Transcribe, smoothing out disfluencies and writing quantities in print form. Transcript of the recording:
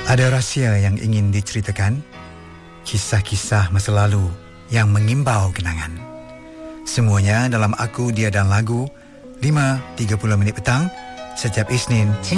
Ada rahsia yang ingin diceritakan, kisah-kisah masa lalu yang mengimbau kenangan. Semuanya dalam Aku, Dia dan Lagu, 5.30 petang setiap Isnin